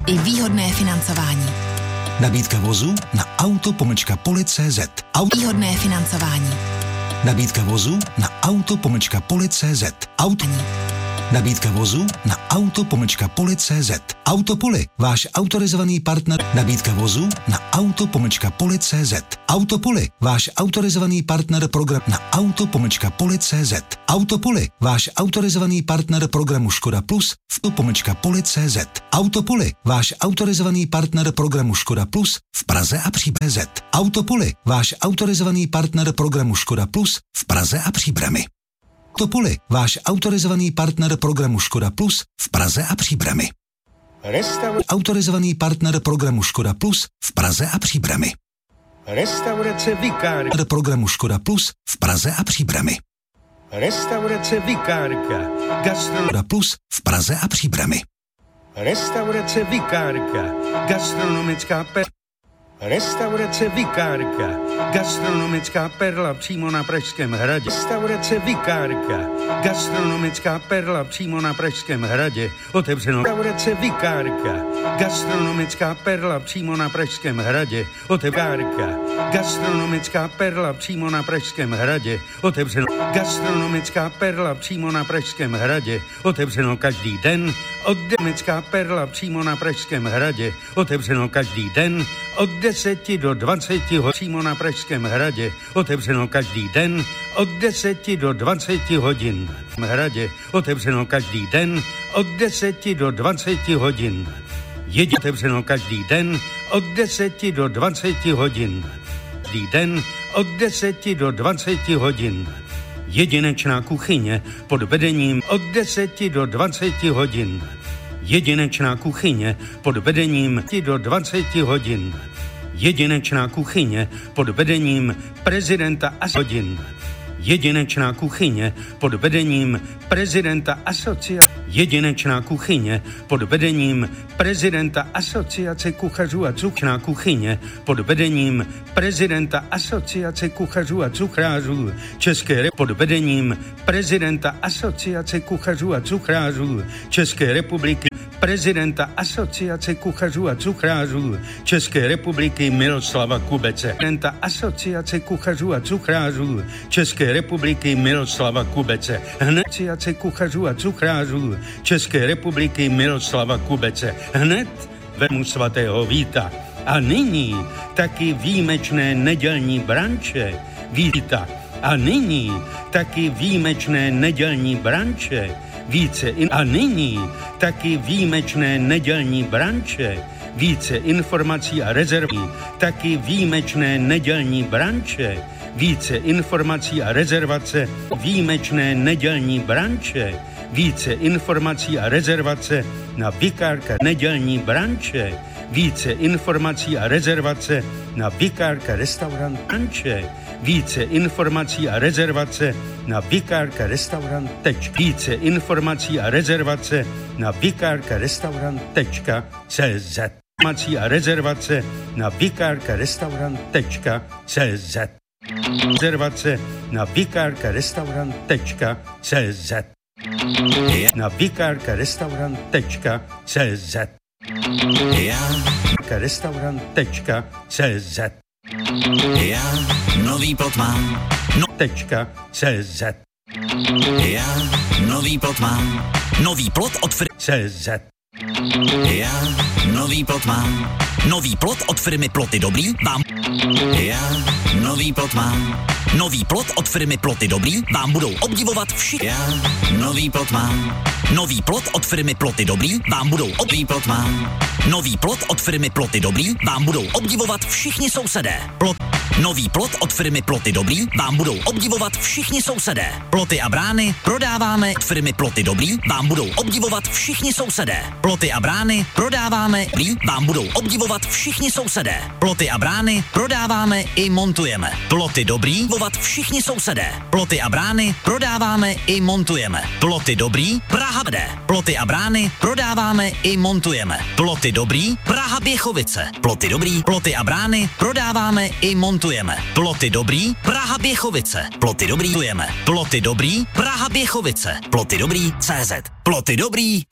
i výhodné financování. Nabídka vozu na auto-poli.cz. Výhodné financování. Nabídka vozu na auto-poli.cz. Nabídka vozu na auto-poli.cz. Autopoli, váš autorizovaný partner. Nabídka vozu na auto-poli.cz. Autopoli, váš autorizovaný partner program na auto-poli.cz. Autopoli, váš autorizovaný partner programu Škoda Plus v auto-poli.cz. Autopoli, váš autorizovaný partner programu Škoda Plus v Praze a Příbrami. Autopoli, váš autorizovaný partner programu Škoda Plus v Praze a Příbrami. Autopoli, váš autorizovaný partner programu Škoda Plus v Praze a Příbrami. Autorizovaný partner programu Škoda Plus v Praze a Příbrami. Restaurace Vikárka. Programu Škoda Plus v Praze a Příbrami. Restaurace Vikárka. Škoda Plus v Praze a Příbrami. Restaurace Vikárka. Gastronomická Restaurace Vikárka. Gastronomická perla přímo na Pražském hradě. Restaurace Vikárka. Gastronomická perla přímo na Pražském hradě. Otevřeno. Restaurace Vikárka. Gastronomická perla přímo na Pražském hradě. Otevřárka. Gastronomická perla přímo na Pražském hradě. Otevřeno. Gastronomická perla přímo na Pražském hradě. Otevřeno každý den. Gastronomická perla přímo na Pražském hradě. Otevřeno každý den od 10 do 20 hodin přímo na Pražském hradě. Otevřeno každý den od 10 do 20 hodin. V hradě otevřeno každý den od 10 do 20 hodin. Otevřeno každý den od 10 do 20 hodin. Každý den od 10 do 20 hodin. Jedinečná kuchyně pod vedením od 10 do 20 hodin. Jedinečná kuchyně pod vedením do 20 hodin. Jedinečná kuchyně pod vedením prezidenta hodin. Jedinečná kuchyně pod vedením prezidenta asociace. Jedinečná kuchyně pod vedením prezidenta asociace kuchařů a cuchná kuchyně pod vedením prezidenta asociace kuchařů a cuchrářů České republiky pod vedením prezidenta asociace kuchařů a cuchrářů České republiky prezidenta asociace kuchařů a cuchrářů České republiky Miroslava Kubece. Prezidenta asociace kuchařů a cuchrářů České republiky Miroslava Kubece. Hned asociace kuchařů a cuchrářů České republiky Miroslava Kubece. Hned vemu svatého Víta. A nyní taky výjimečné nedělní branče Víta. A nyní taky výjimečné nedělní branče a nyní taky výjimečné nedělní branče. Více informací a rezervací. Taky výjimečné nedělní branče. Více informací a rezervace. Výjimečné nedělní branče. Více informací a rezervace na Vikárka nedělní branče. Více informací a rezervace na Vikárka restaurant branče. Více informací a rezervace na Vikárka restaurant. Více informací a rezervace na Vikárka restaurant.cz. Informací a rezervace na Vikárka restaurant.cz. Rezervace na Vikárka restaurant.cz. Na Vikárka restaurant.cz. Restaurant.cz. Já nový plot mám. .cz. Já nový plot mám. Nový plot od firmy CZ. Já nový plot mám. Nový plot od firmy Ploty Dobrý vám. Já nový plot mám. Nový plot od firmy Ploty Dobrý vám budou obdivovat všichni. Já nový plot mám. Nový plot od firmy Ploty Dobrý vám budou plot mám. Nový plot od firmy Ploty Dobrý vám budou obdivovat všichni sousedé. Nový plot od firmy Ploty Dobrý vám budou obdivovat všichni sousedé. Ploty a brány prodáváme od firmy Ploty Dobrý vám budou obdivovat všichni sousedé. Ploty a brány prodáváme vám budou obdivovat všichni sousedé. Ploty a brány prodáváme i montujeme. Ploty Dobrý všichni sousedé. Ploty a brány prodáváme i montujeme. Ploty Dobrý Praha D. Ploty a brány prodáváme i montujeme. Ploty Dobrý Praha Běchovice. Ploty Dobrý ploty a brány prodáváme i montujeme. Ploty Dobrý Praha Běchovice. Ploty Dobrý montujeme. Ploty Dobrý Praha Běchovice. Ploty Dobrý CZ. Ploty Dobrý